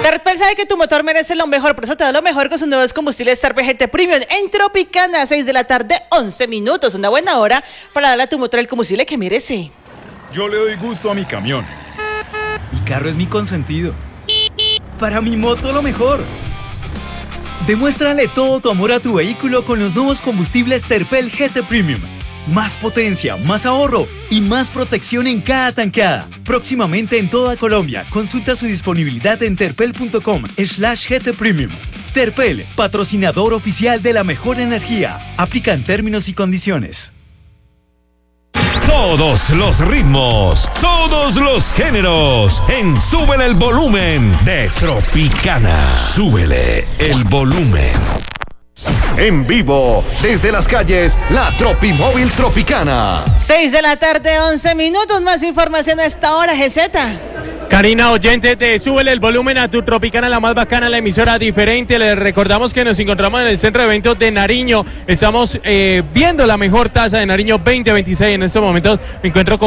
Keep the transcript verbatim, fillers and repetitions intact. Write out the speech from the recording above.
Terpel sabe que tu motor merece lo mejor, por eso te da lo mejor con sus nuevos combustibles Terpel G T Premium en Tropicana, seis de la tarde, once minutos. Una buena hora para darle a tu motor el combustible que merece. Yo le doy gusto a mi camión. Mi carro es mi consentido. Para mi moto lo mejor. Demuéstrale todo tu amor a tu vehículo con los nuevos combustibles Terpel G T Premium. Más potencia, más ahorro y más protección en cada tanqueada. Próximamente en toda Colombia. Consulta su disponibilidad en terpel.com slash GT Premium. Terpel, patrocinador oficial de la mejor energía. Aplican términos y condiciones. Todos los ritmos, todos los géneros, en Súbele el Volumen de Tropicana. Súbele el volumen. En vivo, desde las calles, la Tropimóvil Tropicana. seis de la tarde, once minutos. Más información a esta hora, G Z. Karina, oyentes de Súbele el Volumen a tu Tropicana, la más bacana, la emisora diferente. Les recordamos que nos encontramos en el Centro de Eventos de Nariño. Estamos eh, viendo la mejor tasa de Nariño veinte veintiséis. En estos momentos me encuentro con